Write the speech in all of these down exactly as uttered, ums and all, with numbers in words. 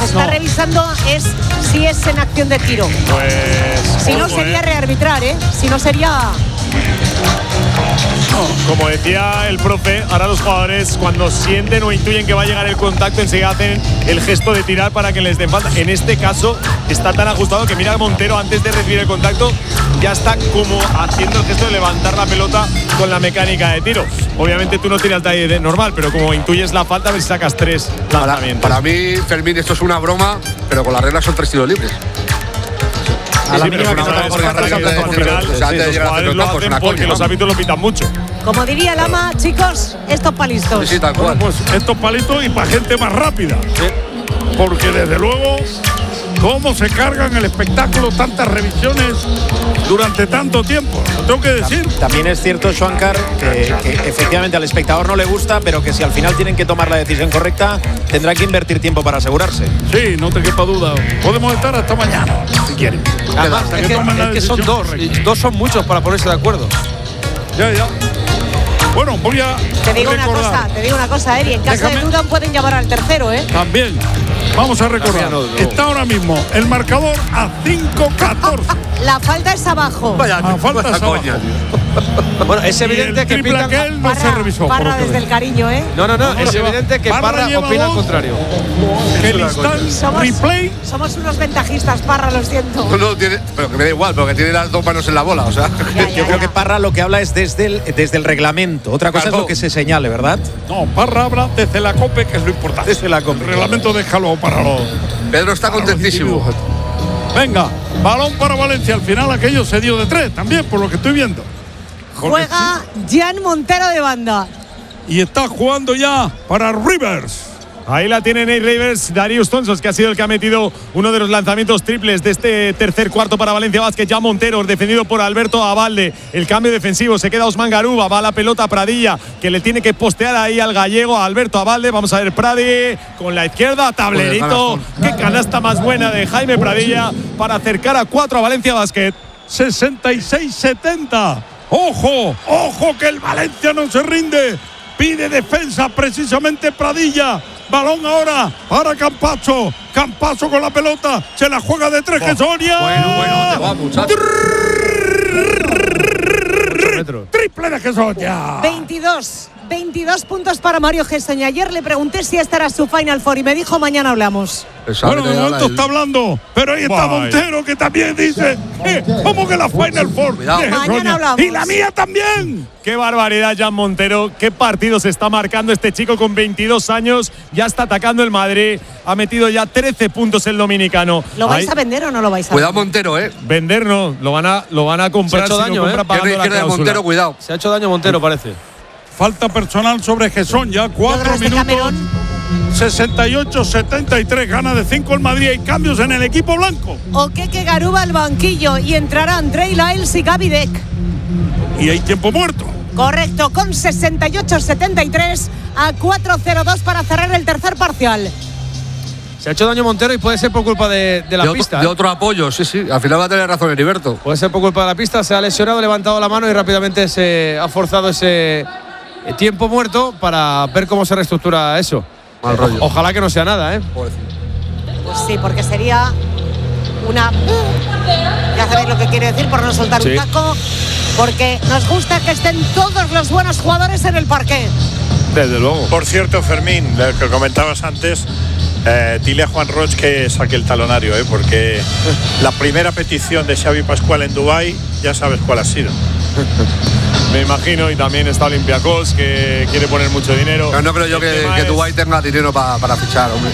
está no. revisando es si es en acción de tiro. Pues. Si no ojo, sería eh. rearbitrar, ¿eh? Si no sería. Como decía el profe, ahora los jugadores cuando sienten o intuyen que va a llegar el contacto enseguida hacen el gesto de tirar para que les den falta. En este caso está tan ajustado que mira Montero antes de recibir el contacto ya está como haciendo el gesto de levantar la pelota con la mecánica de tiro. Obviamente tú no tiras de ahí de normal, pero como intuyes la falta a ver si sacas tres lanzamientos. Para, para mí, Fermín, esto es una broma, pero con las reglas son tres tiros libres. A la mínima que no te por al final, los jugadores lo hacen porque los árbitros lo pitan mucho. Como diría el ama, chicos, estos palistos. Sí, sí, tal cual. Bueno, pues estos palitos y para gente más rápida. Porque desde luego, cómo se cargan el espectáculo tantas revisiones durante tanto tiempo. Lo tengo que decir. También es cierto, Schwankar, que, que efectivamente al espectador no le gusta, pero que si al final tienen que tomar la decisión correcta, tendrá que invertir tiempo para asegurarse. Sí, no te quepa duda. Podemos estar hasta mañana, si quieren. Además, Hasta es que, tomen la es que son decisión dos. correcta. Y dos son muchos para ponerse de acuerdo. Ya, ya. Bueno, voy a Te digo una recordar. cosa, te digo una cosa, Eri. En caso Déjame. de duda pueden llamar al tercero, ¿eh? También. Vamos a recordar. También, no, no. Está ahora mismo el marcador a cinco catorce. La falta es abajo. Vaya, A falta vaya es coña, abajo. Bueno, es Y evidente el que triple pitan. aquel no se revisó. por Parra lo que desde veo. el cariño, ¿eh? No, no, no. Es lleva- evidente que Parra Parra lleva opina al dos. contrario. Que el instant Somos, replay. somos unos ventajistas, Parra, lo siento. No, no, tiene, pero que me da igual, pero que tiene las dos manos en la bola, o sea. Ya, ya, Yo creo ya. que Parra lo que habla es desde el, desde el reglamento. Otra cosa Claro. es lo que se señale, ¿verdad? No, Parra habla desde la COPE, que es lo importante. Desde la COPE. El reglamento déjalo para los. Pedro está para los contentísimo. individuos. Venga, balón para Valencia. Al final aquello se dio de tres también, por lo que estoy viendo. Porque Juega Jan Montero de banda. sí, y está jugando ya para Rivers. Ahí la tiene Nate Rivers, Darius Thompson, que ha sido el que ha metido uno de los lanzamientos triples de este tercer cuarto para Valencia Basket. Ya Montero, defendido por Alberto Abalde. El cambio defensivo, se queda Osman Garuba, va la pelota a Pradilla, que le tiene que postear ahí al gallego, a Alberto Abalde. Vamos a ver Pradi con la izquierda, tablerito. Qué canasta más buena de Jaime Pradilla para acercar a cuatro a Valencia Basket. sesenta y seis setenta. Ojo, ojo que el Valencia no se rinde. Pide defensa precisamente Pradilla. Balón ahora para Campazzo. Campazzo con la pelota. Se la juega de tres, que Soria. Bueno, bueno, ¿dónde va, muchacho? Triple de Gesonia. veintidós. veintidós puntos para Mario Gessoñi. Ayer le pregunté si esta era su Final Four y me dijo mañana hablamos. Bueno, de momento está hablando, pero ahí está Bye. Montero, que también dice, eh, ¿cómo que la Final Four? Cuidado. de Mañana Gesonia? hablamos. Y la mía también. Qué barbaridad, Jan Montero. Qué partido se está marcando este chico con veintidós años. Ya está atacando el Madrid. Ha metido ya trece puntos el dominicano. ¿Lo vais Ahí- a vender o no lo vais a Cuidado vender? Montero, eh. Vender no, lo van a, lo van a comprar. Se ha hecho si daño, lo compra ¿eh? pagando Pierna la izquierda de cláusula. Montero, cuidado. Se ha hecho daño Montero, parece. Falta personal sobre Gesson, ya Yo creo cuatro que este minutos. Camerón, sesenta y ocho setenta y tres, gana de cinco el Madrid. Hay cambios en el equipo blanco. Okeke Garuba al banquillo y entrarán Trey Lyles y Gaby Deck. Y hay tiempo muerto. Correcto, con sesenta y ocho setenta y tres a cuatro cero dos para cerrar el tercer parcial. Se ha hecho daño Montero y puede ser por culpa de, de la de, otro, pista. de ¿eh? otro apoyo, sí, sí. Al final va a tener razón Heriberto. Puede ser por culpa de la pista. Se ha lesionado, levantado la mano y rápidamente se ha forzado ese eh, tiempo muerto para ver cómo se reestructura eso. Mal rollo. O- ojalá que no sea nada, ¿eh? Pues sí, porque sería una. Ya sabéis lo que quiere decir por no soltar Sí. un taco. Porque nos gusta que estén todos los buenos jugadores en el parqué. Desde luego. Por cierto, Fermín, lo que comentabas antes, eh, dile a Juan Roig que saque el talonario, ¿eh? Porque la primera petición de Xavi Pascual en Dubái, ya sabes cuál ha sido. Me imagino, y también está Olympiacos, que quiere poner mucho dinero. Pero no creo yo El que, tema que es- Dubái tenga dinero pa- para fichar, hombre.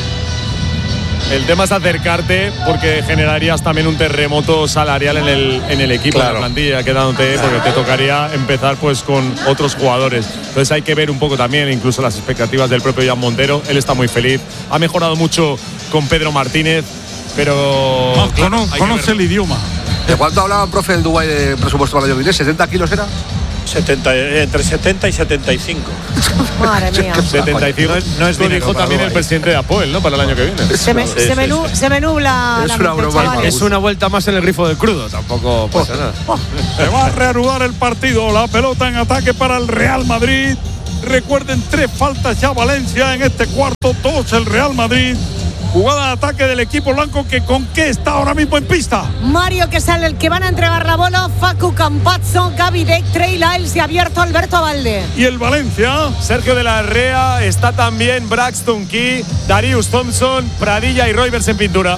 El tema es acercarte porque generarías también un terremoto salarial en el, en el equipo, Claro. en la plantilla, quedándote, porque te tocaría empezar pues con otros jugadores. Entonces hay que ver un poco también incluso las expectativas del propio Jan Montero. Él está muy feliz, ha mejorado mucho con Pedro Martínez, pero No, claro, cono- hay que conoce verlo. el idioma. ¿De cuánto hablaba, profe, el Dubái de presupuesto para el año que viene? ¿setenta kilos era? setenta, eh, entre setenta y setenta y cinco. Madre mía. setenta y cinco, no es lo dinero dijo para también el Dubái. presidente de Apoel, ¿no? Para el año que viene. Se me, Sí, se sí, me nu- sí. se me nubla Es la una mente, broma, chavales. Es una vuelta más en el grifo del crudo, tampoco pasa nada. Se va a reanudar el partido. La pelota en ataque para el Real Madrid. Recuerden, tres faltas ya Valencia en este cuarto, dos el Real Madrid. Jugada de ataque del equipo blanco que con qué está ahora mismo en pista. Mario, que sale el que van a entregar la bola. Facu Campazzo, Gaby Deck, Trey Lyles y abierto Alberto Abalde. Y el Valencia. Sergio de la Rea, está también Braxton Key, Darius Thompson, Pradilla y Roivers en pintura.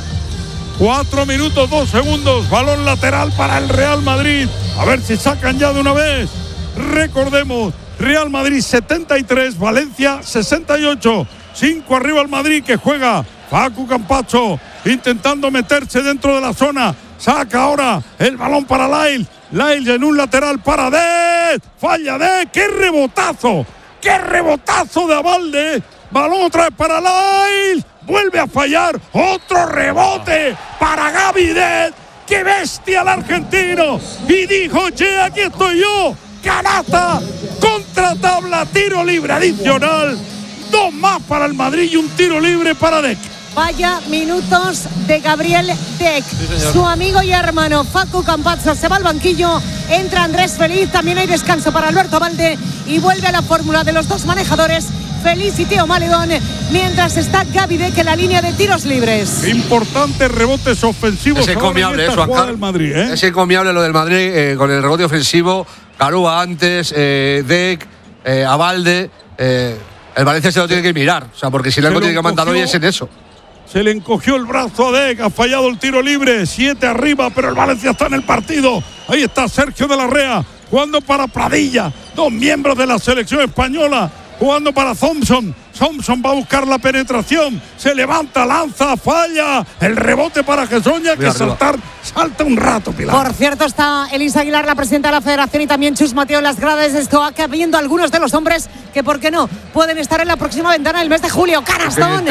Cuatro minutos, dos segundos. Balón lateral para el Real Madrid. A ver si sacan ya de una vez. Recordemos, Real Madrid setenta y tres, Valencia sesenta y ocho. Cinco arriba el Madrid, que juega Facu Campazzo intentando meterse dentro de la zona. Saca ahora el balón para Lyles. Lyles en un lateral para Dez. Falla Dez. ¡Qué rebotazo! ¡Qué rebotazo de Abalde! Balón otra vez para Lyles. Vuelve a fallar. Otro rebote para Gaby Dez. ¡Qué bestia el argentino! Y dijo, che, aquí estoy yo. Canasta, contra tabla, tiro libre adicional. Dos más para el Madrid y un tiro libre para Deck. Vaya minutos de Gabriel Deck. Sí, su amigo y hermano Facu Campazzo se va al banquillo. Entra Andrés Feliz. También hay descanso para Alberto Abalde. Y vuelve a la fórmula de los dos manejadores, Feliz y Teo Maledón. Mientras está Gaby Deck en la línea de tiros libres. Importantes rebotes ofensivos. Es encomiable eso, acá. Del Madrid, ¿eh? Es encomiable lo del Madrid eh, con el rebote ofensivo. Garúa antes, eh, Deck, eh, Abalde. Eh, el Valencia se lo tiene que mirar. O sea, porque si algo tiene que mandar hoy es en eso. Se le encogió el brazo a Deck, ha fallado el tiro libre, siete arriba, pero el Valencia está en el partido. Ahí está Sergio de la Rea, jugando para Pradilla, dos miembros de la selección española, jugando para Thompson. Thompson va a buscar la penetración, se levanta, lanza, falla, el rebote para Gessoña, que saltar, salta un rato, Pilar. Por cierto, está Elisa Aguilar, la presidenta de la federación, y también Chus Mateo en las gradas de Escoaca, viendo algunos de los hombres que, ¿por qué no?, pueden estar en la próxima ventana del mes de julio. ¡Canastón!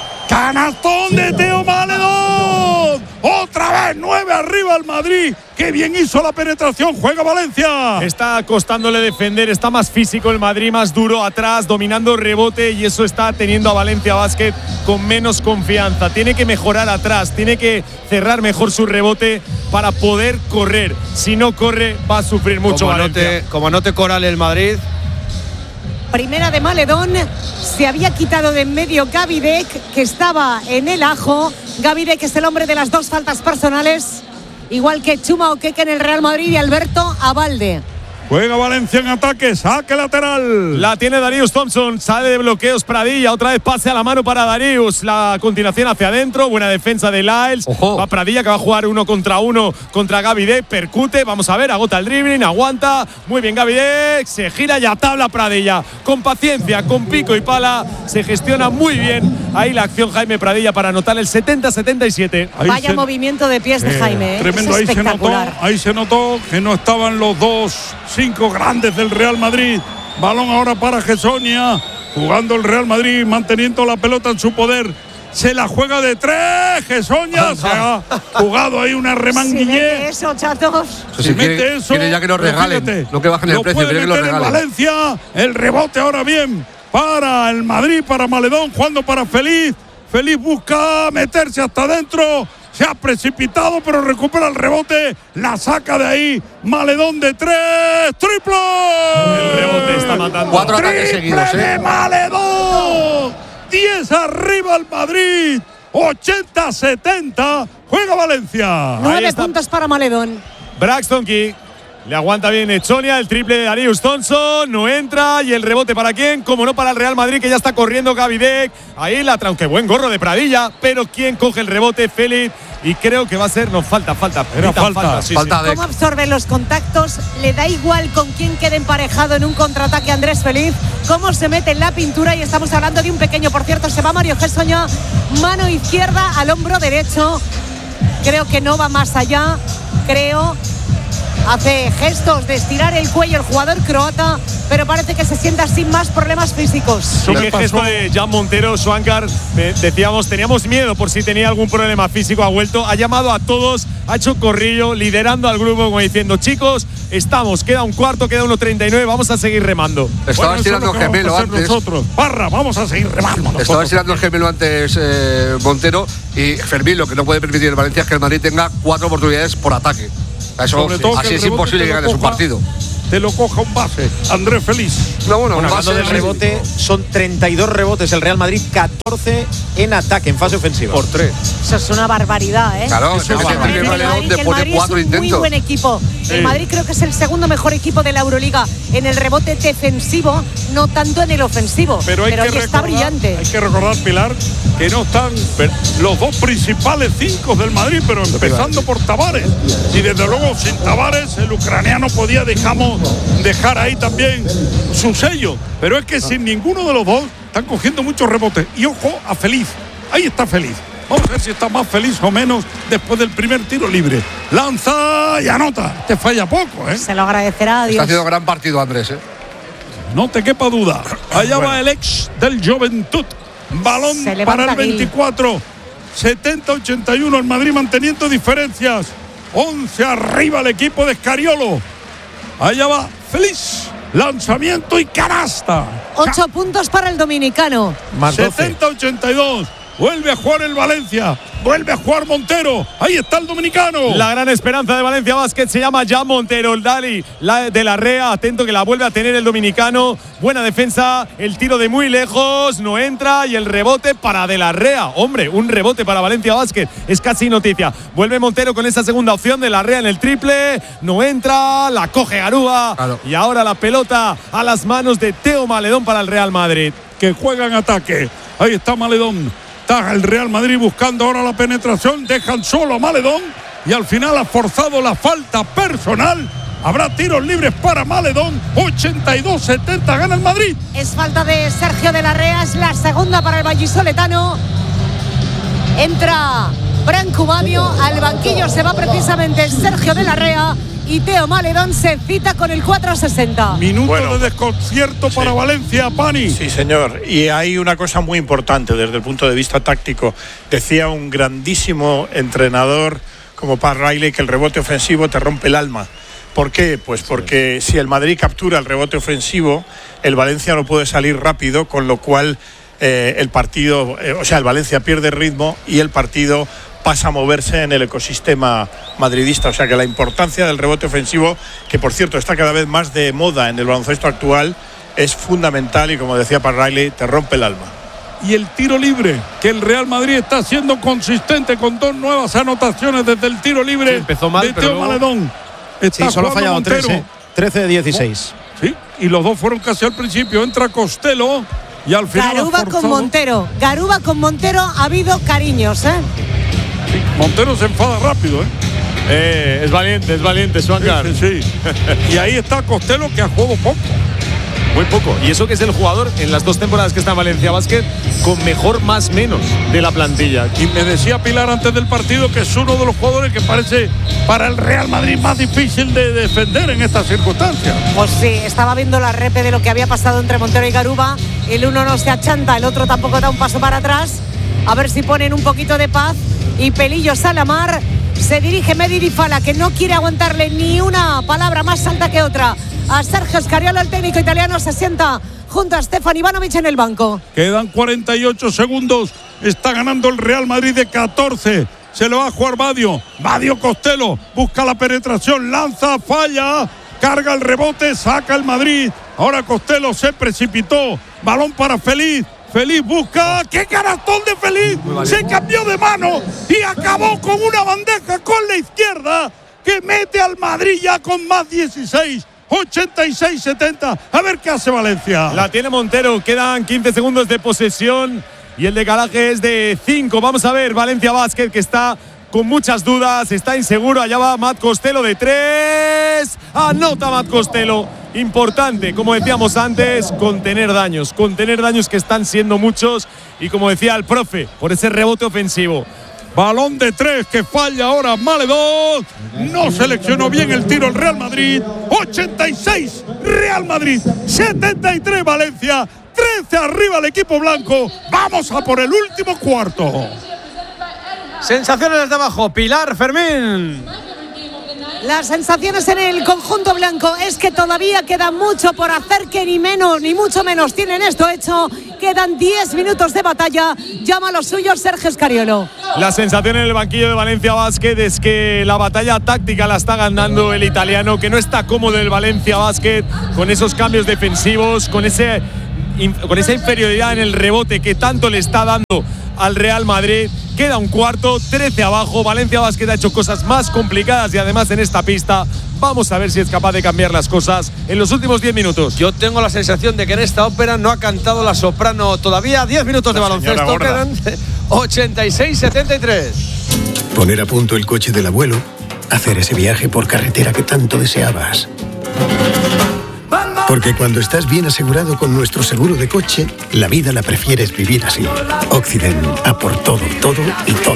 ¡Canastón de Teo Maledón! Otra vez nueve arriba al Madrid. ¡Qué bien hizo la penetración! ¡Juega Valencia! Está costándole defender, está más físico el Madrid, más duro atrás, dominando rebote, y eso está teniendo a Valencia Basket con menos confianza. Tiene que mejorar atrás, tiene que cerrar mejor su rebote para poder correr. Si no corre, va a sufrir mucho como Valencia. Anote, como anote Coral el Madrid. Primera de Maledón, se había quitado de en medio Gaby Deck, que estaba en el ajo. Gaby Deck es el hombre de las dos faltas personales, igual que Chuma Okeke en el Real Madrid y Alberto Abalde. Juega Valencia en ataque, saque lateral. La tiene Darius Thompson, sale de bloqueos Pradilla, otra vez pase a la mano para Darius. La continuación hacia adentro, buena defensa de Lyles. Ojo. Va Pradilla, que va a jugar uno contra uno contra Gaby Deck, percute, vamos a ver, agota el dribbling, aguanta. Muy bien Gaby Deck, se gira y a tabla Pradilla. Con paciencia, con pico y pala, se gestiona muy bien ahí la acción Jaime Pradilla para anotar el setenta setenta y siete. Vaya se, movimiento de pies de eh, Jaime, ¿eh? Tremendo, ahí se, notó, ahí se notó que no estaban los dos cinco grandes del Real Madrid. Balón ahora para Gessoña, jugando el Real Madrid, manteniendo la pelota en su poder. Se la juega de tres, Gessoña se ha jugado ahí una remanguillé. Si eso, chatos. Si si mete quiere, eso, quiere ya que nos regalen, fíjate, no que bajen el lo precio, puede quiere que lo meter en regalen. Valencia, el rebote ahora bien para el Madrid, para Maledón, jugando para Feliz. Feliz busca meterse hasta adentro. Se ha precipitado, pero recupera el rebote. La saca de ahí. Maledón de tres. ¡Triple! El rebote está matando. Cuatro ataques seguidos, ¿eh? de Maledón. diez arriba al Madrid. ochenta setenta. Juega Valencia. Nueve está. puntos para Maledón. Braxton Key. Le aguanta bien Echonia, el triple de Darius Thompson, no entra, y el rebote para quién, como no para el Real Madrid, que ya está corriendo Gaby Deck. Ahí la aunque buen gorro de Pradilla, pero quién coge el rebote, Félix, y creo que va a ser, nos falta, falta, Era falta, falta, sí, falta sí. de ¿Cómo absorbe los contactos? Le da igual con quién quede emparejado en un contraataque Andrés Feliz. Cómo se mete en la pintura, y estamos hablando de un pequeño, por cierto, se va Mario Gessoña, mano izquierda al hombro derecho. Creo que no va más allá, creo. Hace gestos de estirar el cuello el jugador croata, pero parece que se sienta sin más problemas físicos. Sí, qué gesto de Jan Montero, Swankar. Decíamos, teníamos miedo por si tenía algún problema físico. Ha vuelto, ha llamado a todos, ha hecho corrillo, liderando al grupo, como diciendo, chicos, estamos, queda un cuarto, queda uno treinta y nueve, vamos a seguir remando. Estaba Bueno, estirando eso el es lo que gemelo vamos a hacer antes. nosotros. Parra, vamos a seguir remando. Estaba nosotros. estirando el gemelo antes eh, Montero, y Fermín, lo que no puede permitir el Valencia es que el Madrid tenga cuatro oportunidades por ataque. Eso, Sobre todo que así el es rebote imposible te que lo gane su coja partido. te lo coja un base. Andrés Feliz. No, bueno, Bueno, un hablando base del sí. rebote, son treinta y dos rebotes el Real Madrid, catorce en ataque, en fase ofensiva. Por tres. Eso es una barbaridad, ¿eh? Claro, Eso es que es el una Madrid barbaridad. León te el pone Madrid cuatro es un muy intentos. buen equipo. El Sí. Madrid creo que es el segundo mejor equipo de la Euroliga en el rebote defensivo, no tanto en el ofensivo. Pero hay que hoy está recordar, brillante. hay que recordar, Pilar, que no están los dos principales cinco del Madrid, pero empezando por Tavares. Y desde luego sin Tavares el ucraniano podía dejamos, dejar ahí también su sello. Pero es que sin ninguno de los dos están cogiendo muchos rebotes. Y ojo a Feliz. Ahí está Feliz. Vamos a ver si está más feliz o menos después del primer tiro libre. Lanza y anota. Te falla poco, ¿eh? Se lo agradecerá a Dios. Está haciendo gran partido Andrés, ¿eh? No te quepa duda. Allá Bueno. va el ex del Juventud. Balón Se levanta para el Gil. veinticuatro. setenta ochenta y uno. El Madrid manteniendo diferencias. once arriba el equipo de Scariolo. Allá va Feliz. Lanzamiento y canasta. Ocho puntos para el dominicano. Más doce. setenta ochenta y dos. Vuelve a jugar el Valencia. Vuelve a jugar Montero. Ahí está el dominicano. La gran esperanza de Valencia Basket se llama Jan Montero. El Dali la de la Rea. Atento que la vuelve a tener el dominicano. Buena defensa. El tiro de muy lejos. No entra. Y el rebote para de la Rea. Hombre, un rebote para Valencia Basket. Es casi noticia. Vuelve Montero con esa segunda opción de la Rea en el triple. No entra. La coge Garúa. Claro. Y ahora la pelota a las manos de Teo Maledón para el Real Madrid. Que juega en ataque. Ahí está Maledón. Está el Real Madrid buscando ahora la penetración. Dejan solo a Maledón. Y al final ha forzado la falta personal. Habrá tiros libres para Maledón. ochenta y dos setenta gana el Madrid. Es falta de Sergio de la Rea, es la segunda para el vallisoletano. Entra Branco Babio, al banquillo se va precisamente Sergio de la Rea y Teo Maledón se cita con el cuatro sesenta. Minuto Bueno. de desconcierto para Sí. Valencia, Pani. Sí, señor. Y hay una cosa muy importante desde el punto de vista táctico. Decía un grandísimo entrenador como Pat Riley que el rebote ofensivo te rompe el alma. ¿Por qué? Pues porque si el Madrid captura el rebote ofensivo, el Valencia no puede salir rápido, con lo cual eh, el partido, eh, o sea, el Valencia pierde ritmo y el partido pasa a moverse en el ecosistema madridista. O sea que la importancia del rebote ofensivo, que por cierto está cada vez más de moda en el baloncesto actual, es fundamental y como decía Pat Riley, te rompe el alma. Y el tiro libre, que el Real Madrid está siendo consistente con dos nuevas anotaciones desde el tiro libre. Sí, empezó mal, de pero Teo luego- Maledón. Está Sí, solo ha jugando fallado Montero. tres, ¿eh? trece de dieciséis. Sí, y los dos fueron casi al principio. Entra Costello y al final. ha Garuba con forzado. Montero. Garuba con Montero ha habido cariños, ¿eh? Sí, Montero se enfada rápido, ¿eh? Eh, es valiente, es valiente, Swankar. Sí, sí. Y ahí está Costello, que ha jugado poco. Muy poco. Y eso que es el jugador en las dos temporadas que está en Valencia Basket con mejor más menos de la plantilla. Y me decía Pilar antes del partido que es uno de los jugadores que parece para el Real Madrid más difícil de defender en estas circunstancias. Pues sí, estaba viendo la repe de lo que había pasado entre Montero y Garuba. El uno no se achanta, el otro tampoco da un paso para atrás. A ver si ponen un poquito de paz. Y Pelillo Salamar se dirige Mehdi Difala, que no quiere aguantarle ni una palabra más alta que otra a Sergio Scariolo. El técnico italiano se sienta junto a Stefan Ivanovic en el banco. Quedan cuarenta y ocho segundos. Está ganando el Real Madrid de catorce. Se lo va a jugar Badio. Badio Costello. Busca la penetración. Lanza, falla. Carga el rebote. Saca el Madrid. Ahora Costello se precipitó. Balón para Feliz. Feliz busca. ¡Qué canastón de Feliz! Se cambió de mano y acabó con una bandeja con la izquierda que mete al Madrid ya con más dieciséis. ochenta y seis setenta. A ver qué hace Valencia. La tiene Montero. Quedan quince segundos de posesión y el decalaje es de cinco. Vamos a ver Valencia Basket, que está con muchas dudas, está inseguro. Allá va Matt Costello de tres. Anota Matt Costello. Importante, como decíamos antes, contener daños. Contener daños que están siendo muchos. Y como decía el profe, por ese rebote ofensivo. Balón de tres que falla ahora Maledón. No seleccionó bien el tiro el Real Madrid. ochenta y seis Real Madrid. setenta y tres Valencia. trece arriba el equipo blanco. Vamos a por el último cuarto. Sensaciones desde abajo. Pilar, Fermín. Las sensaciones en el conjunto blanco es que todavía queda mucho por hacer, que ni menos ni mucho menos tienen esto hecho. Quedan diez minutos de batalla. Llama a los suyos Sergio Escariolo. La sensación en el banquillo de Valencia Basket es que la batalla táctica la está ganando el italiano, que no está cómodo el Valencia Basket con esos cambios defensivos, con ese con esa inferioridad en el rebote que tanto le está dando al Real Madrid. Queda un cuarto, trece abajo. Valencia Basket ha hecho cosas más complicadas y además en esta pista vamos a ver si es capaz de cambiar las cosas en los últimos diez minutos. Yo tengo la sensación de que en esta ópera no ha cantado la soprano todavía. diez minutos de baloncesto, quedan ochenta y seis setenta y tres. Poner a punto el coche del abuelo, hacer ese viaje por carretera que tanto deseabas. Porque cuando estás bien asegurado con nuestro seguro de coche, la vida la prefieres vivir así. Occident, a por todo, todo y todo.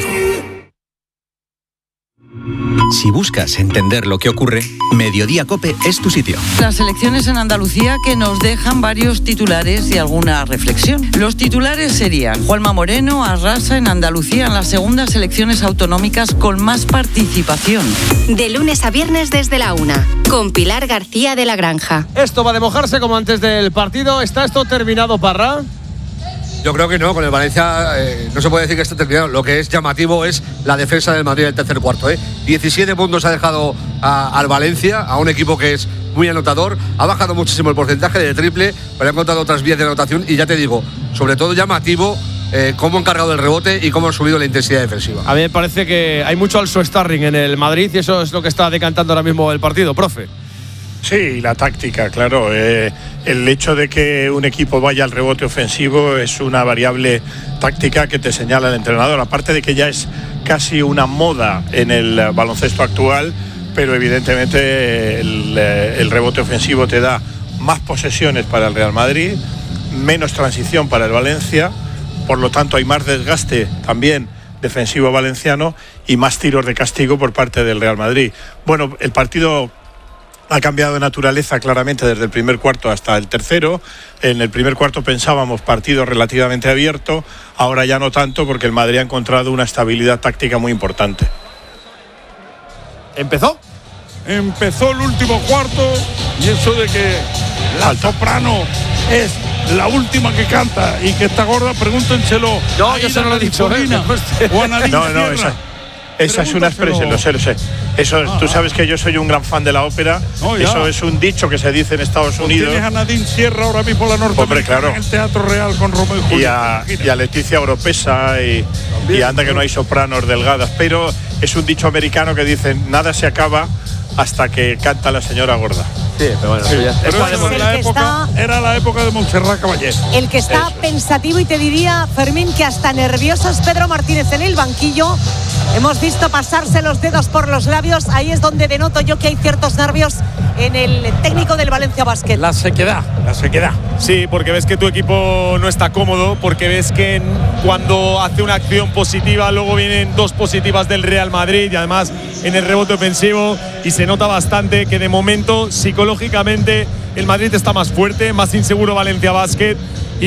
Si buscas entender lo que ocurre, Mediodía COPE es tu sitio. Las elecciones en Andalucía que nos dejan varios titulares y alguna reflexión. Los titulares serían: Juanma Moreno arrasa en Andalucía en las segundas elecciones autonómicas con más participación. De lunes a viernes desde la una, con Pilar García de la Granja. Esto va de mojarse como antes del partido. ¿Está esto terminado, Parra? Yo creo que no, con el Valencia eh, no se puede decir que esté terminado. Lo que es llamativo es la defensa del Madrid del tercer cuarto. ¿eh? diecisiete puntos ha dejado a, al Valencia, a un equipo que es muy anotador. Ha bajado muchísimo el porcentaje de triple, pero ha encontrado otras vías de anotación. Y ya te digo, sobre todo llamativo eh, cómo han cargado el rebote y cómo han subido la intensidad defensiva. A mí me parece que hay mucho also starring en el Madrid y eso es lo que está decantando ahora mismo el partido, profe. Sí, la táctica, claro. Eh, el hecho de que un equipo vaya al rebote ofensivo es una variable táctica que te señala el entrenador. Aparte de que ya es casi una moda en el baloncesto actual, pero evidentemente el, el rebote ofensivo te da más posesiones para el Real Madrid, menos transición para el Valencia, por lo tanto hay más desgaste también defensivo valenciano y más tiros de castigo por parte del Real Madrid. Bueno, el partido ha cambiado de naturaleza claramente desde el primer cuarto hasta el tercero. En el primer cuarto pensábamos partido relativamente abierto, ahora ya no tanto porque el Madrid ha encontrado una estabilidad táctica muy importante. ¿Empezó? Empezó el último cuarto y eso de que la Alta. soprano es la última que canta y que está gorda, pregúntenselo. No, yo se lo he dicho. ¿eh? O a Nadine no, no, esa, esa es una expresión, lo sé, lo sé. Eso, ah, tú sabes que yo soy un gran fan de la ópera. No, eso es un dicho que se dice en Estados Unidos. Tienes a Nadine Sierra ahora mismo la norte. Hombre, claro. En el Teatro Real con Romeo y Julieta. Y a, y a Leticia Oropesa y, y anda que no hay sopranos delgadas. Pero es un dicho americano que dice: nada se acaba hasta que canta la señora gorda. Sí, pero bueno, sí. Ya. Pero Pues era, la época, está, era la época de Montserrat Caballé. El que está Eso. pensativo, y te diría, Fermín, que hasta nervioso es Pedro Martínez en el banquillo. Hemos visto pasarse los dedos por los labios. Ahí es donde denoto yo que hay ciertos nervios en el técnico del Valencia Basket. La sequedad, la sequedad. Sí, porque ves que tu equipo no está cómodo, porque ves que cuando hace una acción positiva, luego vienen dos positivas del Real Madrid y además en el rebote ofensivo, y se nota bastante que de momento psicológicamente el Madrid está más fuerte, más inseguro Valencia Basket,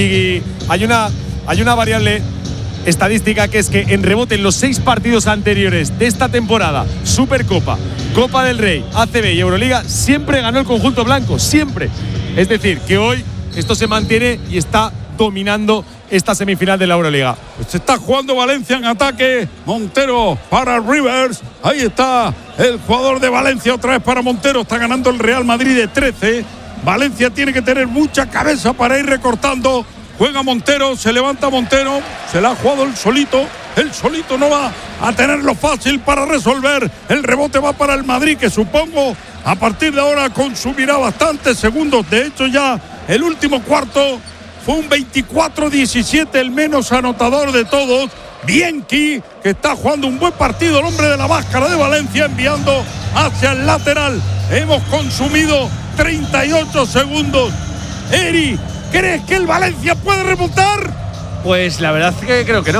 y hay una, hay una variable estadística que es que en rebote en los seis partidos anteriores de esta temporada, Supercopa, Copa del Rey, A C B y Euroliga, siempre ganó el conjunto blanco, siempre. Es decir, que hoy esto se mantiene y está dominando esta semifinal de la Euroliga. Pues está jugando Valencia en ataque. Montero para Rivers. Ahí está el jugador de Valencia otra vez para Montero. Está ganando el Real Madrid de trece. Valencia tiene que tener mucha cabeza para ir recortando. Juega Montero, se levanta Montero. Se la ha jugado el solito. El solito no va a tenerlo fácil para resolver. El rebote va para el Madrid, que supongo a partir de ahora consumirá bastantes segundos. De hecho, ya el último cuarto fue un veinticuatro diecisiete, el menos anotador de todos. Bianchi, que está jugando un buen partido, el hombre de la máscara de Valencia, enviando hacia el lateral. Hemos consumido treinta y ocho segundos. Eri, ¿crees que el Valencia puede remontar? Pues la verdad es que creo que no.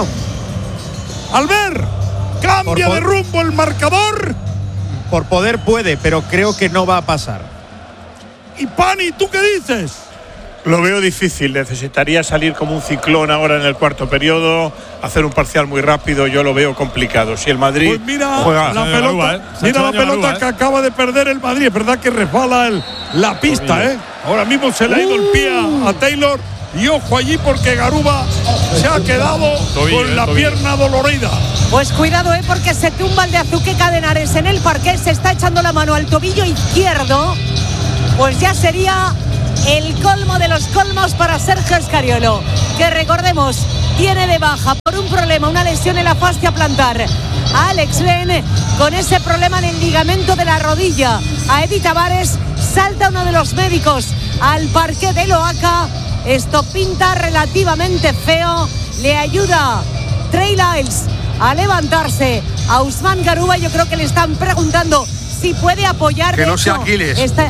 Albert, cambia de rumbo el marcador. Por poder puede, pero creo que no va a pasar. Y Pani, ¿tú qué dices? Lo veo difícil, necesitaría salir como un ciclón ahora en el cuarto periodo, hacer un parcial muy rápido, yo lo veo complicado. Si el Madrid pues mira juega la pelota, Garúa, ¿eh? mira la pelota Garúa, ¿eh? que acaba de perder el Madrid, es verdad que resbala el, la pista, ¿eh? Ahora mismo se le ha ido el pie a, a Taylor y ojo allí porque Garúa se ha quedado tobillo, con la tobillo. pierna dolorida. Pues cuidado, ¿eh? Porque se tumba el de Azuque Cadenares en el parquet, se está echando la mano al tobillo izquierdo, pues ya sería el colmo de los colmos para Sergio Escariolo, que recordemos, tiene de baja por un problema, una lesión en la fascia plantar a Alex Ben, con ese problema en el ligamento de la rodilla. A Eddie Tavares, salta uno de los médicos al parquet de Loaca, esto pinta relativamente feo, le ayuda Trey Lyles a levantarse a Ousmane Garúa. Yo creo que le están preguntando si puede apoyar. Que de no hecho, sea Aquiles. Está,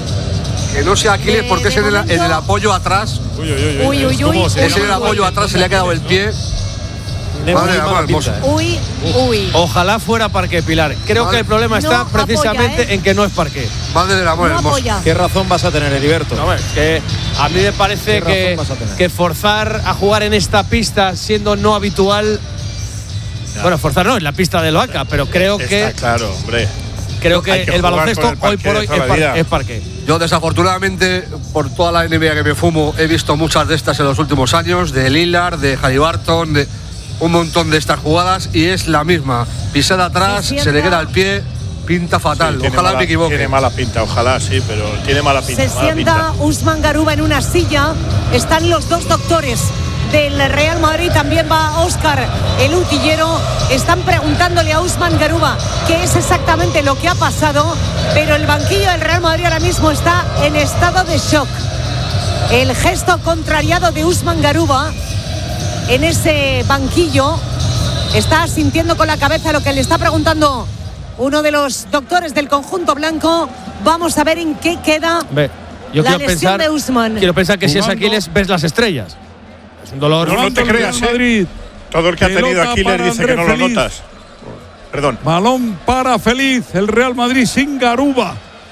Que no sea Aquiles de, porque es en el, en el apoyo atrás. Uy, uy, uy, uy, uy. Es en el apoyo atrás, se le ha quedado el pie. Madre, madre, uy, uy. Ojalá fuera parqué, Pilar. Creo Madre. que el problema está No precisamente apoya, ¿eh? en que no es parqué. Madre del amor No hermoso. apoya. ¿Qué razón vas a tener, Heriberto? No, es que a mí me parece que, vas a tener? que forzar a jugar en esta pista siendo no habitual. Ya. Bueno, forzar no, en la pista de Loaca, pero creo Está que. claro, hombre. Creo que, que el baloncesto el hoy por hoy es, par, es parqué. Yo desafortunadamente, por toda la N B A que me fumo, he visto muchas de estas en los últimos años, de Lillard, de Haliburton, de un montón de estas jugadas, y es la misma. Pisada atrás, se, se le queda el pie, pinta fatal. Sí, ojalá mala, me equivoque. Tiene mala pinta, ojalá sí, pero tiene mala pinta. Se mala sienta pinta. Ousmane Garúa en una silla. Están los dos doctores del Real Madrid, también va Óscar, el utillero. Están preguntándole a Ousmane Garúa qué es exactamente lo que ha pasado, pero el banquillo del Real Madrid ahora mismo está en estado de shock. El gesto contrariado de Ousmane Garúa en ese banquillo está asintiendo con la cabeza lo que le está preguntando uno de los doctores del conjunto blanco. Vamos a ver en qué queda Ve, yo la quiero lesión pensar, de Ousmane. Quiero pensar que Jugando. si es Aquiles ves las estrellas. Es un dolor. No, no te creas, Madrid. ¿eh? Todo el que ha tenido Pelota Aquiles para dice que no Andrés lo Feliz. notas. Perdón. Balón para Feliz, el Real Madrid sin Garúa.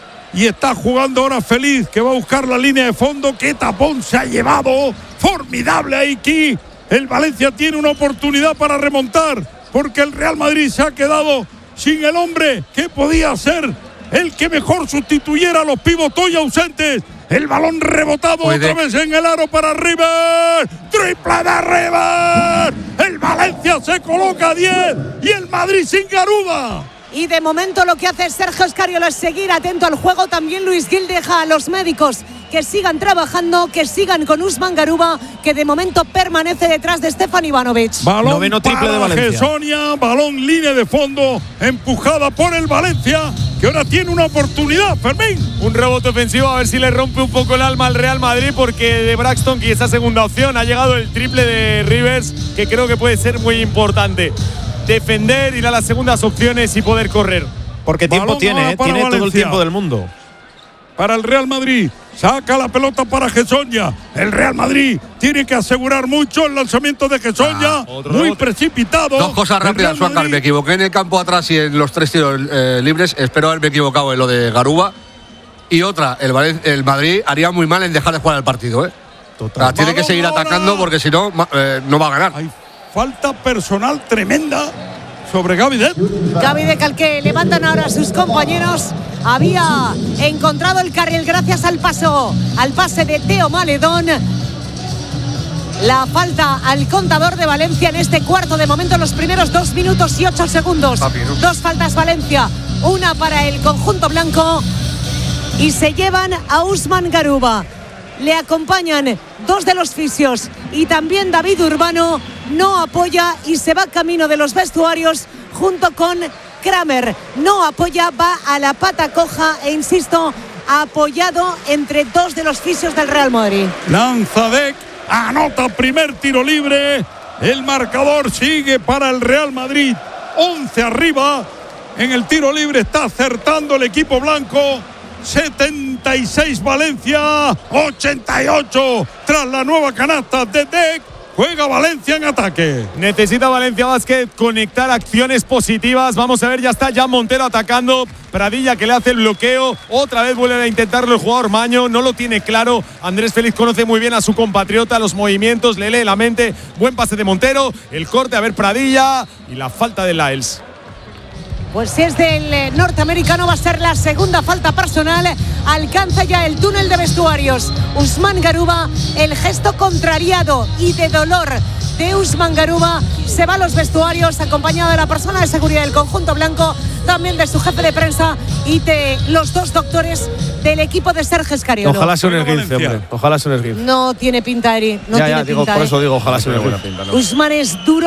Y está jugando ahora Feliz, que va a buscar la línea de fondo. ¡Qué tapón se ha llevado! Formidable aquí. El Valencia tiene una oportunidad para remontar, porque el Real Madrid se ha quedado sin el hombre que podía ser el que mejor sustituyera a los pivots hoy ausentes. El balón rebotado Puede. otra vez en el aro para River. Triple de River. El Valencia se coloca a diez y el Madrid sin Garúa. Y de momento lo que hace Sergio Escariolo es seguir atento al juego. También Luis Gil deja a los médicos que sigan trabajando, que sigan con Ousmane Garúa, que de momento permanece detrás de Stefan Ivanovic. Balón Noveno triple para de Valencia. Gessonia, balón línea de fondo, empujada por el Valencia, que ahora tiene una oportunidad, Fermín. Un rebote ofensivo, a ver si le rompe un poco el alma al Real Madrid, porque de Braxton, que esa segunda opción, ha llegado el triple de Rivers, que creo que puede ser muy importante. Defender, ir a las segundas opciones y poder correr. Porque tiempo Balón tiene, ahora ¿eh? para Tiene todo el Valencia. tiempo del mundo. Para el Real Madrid, saca la pelota para Gessonia. El Real Madrid tiene que asegurar mucho el lanzamiento de Gessonia, Ah, otro muy rebote. precipitado. Dos cosas El rápidas, Real Suácar. Madrid- Me equivoqué en el campo atrás y en los tres tiros eh, libres. Espero haberme equivocado en lo de Garúa. Y otra, el, Valen- el Madrid haría muy mal en dejar de jugar el partido, ¿eh? O sea, tiene que Balón seguir ahora. atacando porque si no, ma- eh, no va a ganar. Hay falta personal tremenda sobre Gaby Deck. Gaby de Calque levantan ahora a sus compañeros. Había encontrado el carril gracias al paso, al pase de Teo Maledón. La falta al contador de Valencia en este cuarto, de momento los primeros dos minutos y ocho segundos. Papi, ¿no? Dos faltas Valencia, una para el conjunto blanco, y se llevan a Ousmane Garúa. Le acompañan dos de los fisios y también David Urbano. No apoya y se va camino de los vestuarios junto con Kramer. No apoya, va a la pata coja e insisto, apoyado entre dos de los fisios del Real Madrid. Lanza Deck, anota primer tiro libre. El marcador sigue para el Real Madrid. once arriba. En el tiro libre está acertando el equipo blanco. setenta y seis Valencia, ochenta y ocho tras la nueva canasta de Deck. Juega Valencia en ataque. Necesita Valencia Basket conectar acciones positivas. Vamos a ver, ya está Jan Montero atacando. Pradilla que le hace el bloqueo. Otra vez vuelve a intentarlo el jugador Maño. No lo tiene claro. Andrés Félix conoce muy bien a su compatriota, los movimientos, le lee la mente. Buen pase de Montero. El corte, a ver Pradilla. Y la falta de Lyles. Pues si es del norteamericano va a ser la segunda falta personal. Alcanza ya el túnel de vestuarios Usman Garuba, el gesto contrariado y de dolor de Usman Garuba. Se va a los vestuarios acompañado de la persona de seguridad del conjunto blanco, también de su jefe de prensa y de los dos doctores del equipo de Sergio Escariolo. Ojalá sea un esguince, hombre. Ojalá sea un esguince. No tiene pinta, Eri. No ya, tiene ya, digo, pinta, por eh. eso digo, ojalá sea un esguince. Usman es duro.